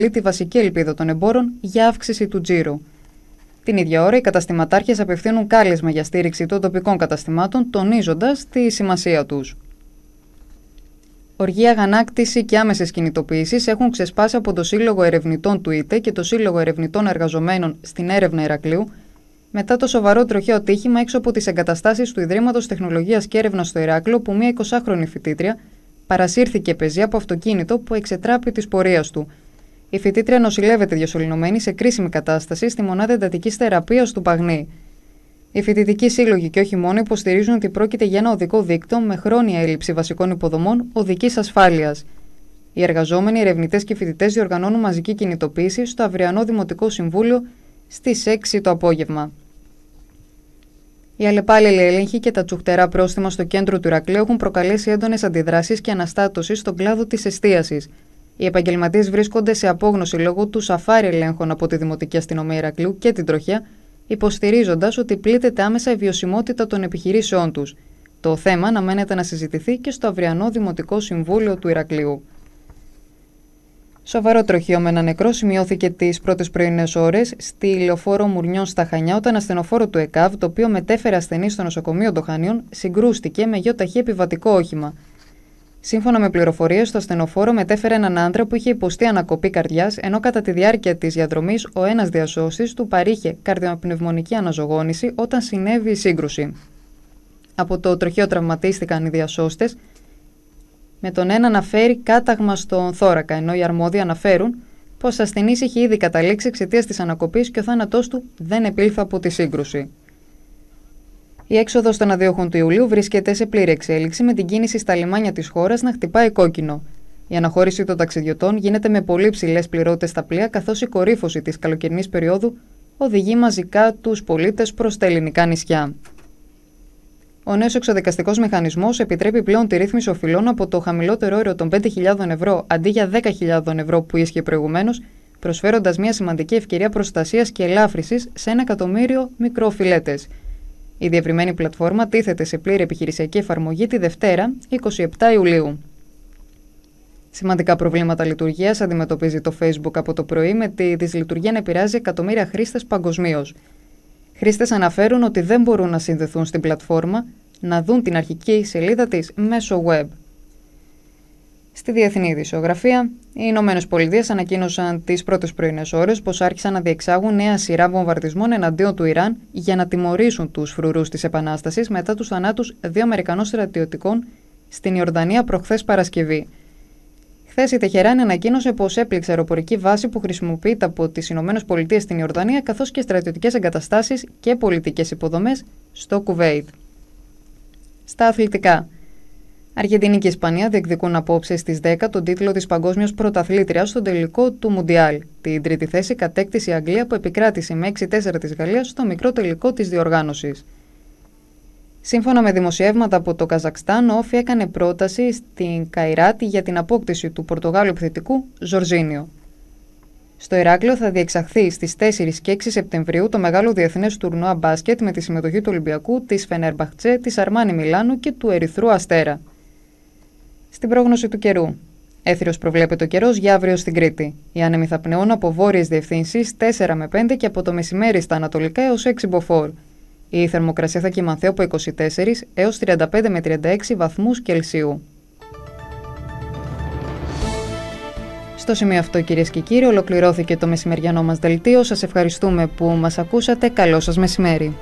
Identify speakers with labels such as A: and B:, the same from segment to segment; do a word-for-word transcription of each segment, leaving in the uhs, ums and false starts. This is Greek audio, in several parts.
A: τη βασική ελπίδα των εμπόρων για αύξηση του τζίρου. Την ίδια ώρα, οι καταστηματάρχες απευθύνουν κάλεσμα για στήριξη των τοπικών καταστημάτων, τονίζοντας τη σημασία τους. Οργή, αγανάκτηση και άμεσες κινητοποιήσεις έχουν ξεσπάσει από το Σύλλογο Ερευνητών του ΙΤΕ και το Σύλλογο Ερευνητών Εργαζομένων στην έρευνα Ηρακλείου, μετά το σοβαρό τροχαίο ατύχημα έξω από τις εγκαταστάσεις του Ιδρύματος Τεχνολογίας και Έρευνας στο Ηράκλειο, που μια εικοσάχρονη φοιτήτρια παρασύρθηκε πεζή από αυτοκίνητο που εξετράπη της πορείας του. Η φοιτήτρια νοσηλεύεται διασωληνωμένη σε κρίσιμη κατάσταση στη μονάδα εντατικής θεραπείας του Παγνή. Οι φοιτητικοί σύλλογοι και όχι μόνο υποστηρίζουν ότι πρόκειται για ένα οδικό δίκτυο με χρόνια έλλειψη βασικών υποδομών οδικής ασφάλειας. Οι εργαζόμενοι, ερευνητές και φοιτητές διοργανώνουν μαζική κινητοποίηση στο αυριανό Δημοτικό Συμβούλιο στις έξι το απόγευμα. Οι αλλεπάλληλοι έλεγχοι και τα τσουχτερά πρόστιμα στο κέντρο του Ηρακλείου έχουν προκαλέσει έντονες αντιδράσεις και αναστάτωση στον κλάδο της εστίασης. Οι επαγγελματίες βρίσκονται σε απόγνωση λόγω του σαφάρι ελέγχων από τη Δημοτική Αστυνομία Ηρακλείου και την τροχιά, υποστηρίζοντας ότι πλήττεται άμεσα η βιωσιμότητα των επιχειρήσεών τους. Το θέμα αναμένεται να συζητηθεί και στο αυριανό Δημοτικό Συμβούλιο του Ηρακλείου. Σοβαρό τροχείο με ένα νεκρό σημειώθηκε τις πρώτες πρωινές ώρες στη λεωφόρο Μουρνιών στα Χανιά, όταν ασθενοφόρο του ΕΚΑΒ, το οποίο μετέφερε ασθενή στο νοσοκομείο των Χανίων, συγκρούστηκε με γιο ταχύ επιβατικό όχημα. Σύμφωνα με πληροφορίες, το ασθενοφόρο μετέφερε έναν άντρα που είχε υποστεί ανακοπή καρδιάς, ενώ κατά τη διάρκεια της διαδρομής ο ένας διασώστης του παρήχε καρδιοπνευμονική αναζωογόνηση όταν συνέβη η σύγκρουση. Από το τροχείο τραυματίστηκαν οι διασώστες, με τον ένα να φέρει κάταγμα στον θώρακα, ενώ οι αρμόδιοι αναφέρουν πως ο ασθενής είχε ήδη καταλήξει εξαιτίας της ανακοπής και ο θάνατός του δεν επήλθε από τη σύγκρουση. Η έξοδος των αδιόχων του Ιουλίου βρίσκεται σε πλήρη εξέλιξη, με την κίνηση στα λιμάνια της χώρας να χτυπάει κόκκινο. Η αναχώρηση των ταξιδιωτών γίνεται με πολύ ψηλές πληρότητες στα πλοία, καθώς η κορύφωση της καλοκαιρινής περίοδου οδηγεί μαζικά τους πολίτες προς τα ελληνικά νησιά. Ο νέος εξοδικαστικός μηχανισμός επιτρέπει πλέον τη ρύθμιση οφειλών από το χαμηλότερο όριο των πέντε χιλιάδες ευρώ αντί για δέκα χιλιάδες ευρώ που ίσχυε προηγουμένως, προσφέροντας μια σημαντική ευκαιρία προστασίας και ελάφρυσης σε ένα εκατομμύριο μικροοφιλέτες. Η διευρυμένη πλατφόρμα τίθεται σε πλήρη επιχειρησιακή εφαρμογή τη Δευτέρα, εικοστή εβδόμη Ιουλίου. Σημαντικά προβλήματα λειτουργίας αντιμετωπίζει το Facebook από το πρωί, με τη δυσλειτουργία να επηρεάζει εκατομμύρια χρήστες παγκοσμίως. Χρήστες αναφέρουν ότι δεν μπορούν να συνδεθούν στην πλατφόρμα, να δουν την αρχική σελίδα της μέσω web. Στη διεθνή ειδησιογραφία, οι Ηνωμένες Πολιτείες ανακοίνωσαν τις πρώτες πρωινές ώρες πως άρχισαν να διεξάγουν νέα σειρά βομβαρδισμών εναντίον του Ιράν για να τιμωρήσουν τους φρουρούς της Επανάστασης μετά τους θανάτους δύο Αμερικανών στρατιωτικών στην Ιορδανία προχθές Παρασκευή. Χθες η Τεχεράν ανακοίνωσε πως έπληξε αεροπορική βάση που χρησιμοποιείται από τις Ηνωμένες Πολιτείες στην Ιορδανία, καθώς και στρατιωτικές εγκαταστάσεις και πολιτικές υποδομές στο Κουβέιτ. Στα αθλητικά. Αργεντινή και Ισπανία διεκδικούν απόψε στις δέκα τον τίτλο της παγκόσμιας πρωταθλήτριας στον τελικό του Μουντιάλ. Την τρίτη θέση κατέκτησε η Αγγλία, που επικράτησε με έξι τέσσερα της Γαλλίας στο μικρό τελικό της διοργάνωσης. Σύμφωνα με δημοσιεύματα από το Καζακστάν, ο Όφι έκανε πρόταση στην Καϊράτη για την απόκτηση του Πορτογάλου επιθετικού Ζορζίνιο. Στο Ηράκλειο θα διεξαχθεί στις τέσσερις και έξι Σεπτεμβρίου το μεγάλο διεθνές τουρνουά μπάσκετ με τη συμμετοχή του Ολυμπιακού, της Φενέρμπαχτσε, της Αρμάνι Μιλάνου και του Ερυθρού Αστέρα. Στην πρόγνωση του καιρού. Έθριος προβλέπεται ο καιρός για αύριο στην Κρήτη. Οι άνεμοι θα πνεούν από βόρειες διευθύνσεις τέσσερα με πέντε και από το μεσημέρι στα ανατολικά έως έξι μποφόρ. Η θερμοκρασία θα κυμανθεί από είκοσι τέσσερα έως τριάντα πέντε με τριάντα έξι βαθμούς Κελσίου. Στο σημείο αυτό, κυρίες και κύριοι, ολοκληρώθηκε το μεσημεριανό μας δελτίο. Σας ευχαριστούμε που μας ακούσατε. Καλό σας μεσημέρι.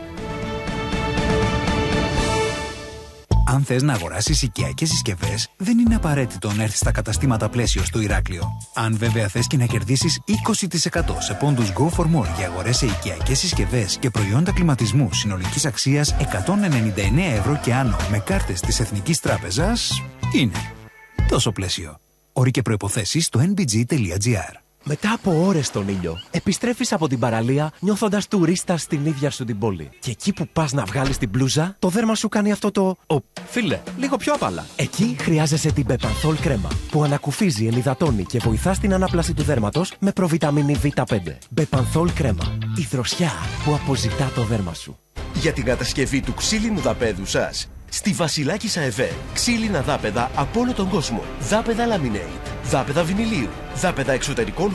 B: Αν θες να αγοράσεις οικιακές συσκευές, δεν είναι απαραίτητο να έρθεις στα καταστήματα Πλαίσιο στο Ηράκλειο. Αν βέβαια θες και να κερδίσεις είκοσι τοις εκατό σε πόντους Go for More για αγορές σε οικιακές συσκευές και προϊόντα κλιματισμού συνολικής αξίας εκατόν ενενήντα εννέα ευρώ και άνω με κάρτες της Εθνικής Τράπεζας, είναι τόσο Πλαίσιο. Όροι και προϋποθέσεις στο εν μπι τζι τελεία τζι άρ.
C: Μετά από ώρες στον ήλιο, επιστρέφεις από την παραλία νιώθοντας τουρίστα στην ίδια σου την πόλη. Και εκεί που πας να βγάλεις την μπλούζα, το δέρμα σου κάνει αυτό το «Ω, φίλε, λίγο πιο απαλά». Εκεί χρειάζεσαι την Bepanthol κρέμα, που ανακουφίζει, ενυδατώνει και βοηθά στην ανάπλαση του δέρματος με προβιταμίνη βι πέντε. Bepanthol κρέμα, η δροσιά που αποζητά το δέρμα σου.
D: Για την κατασκευή του ξύλινου δαπέδου σας, Στη Βασιλάκησα ΕΒΕ, ξύλινα δάπεδα από όλο τον κόσμο. Δάπεδα Laminate, δάπεδα βινιλίου, δάπεδα εξωτερικών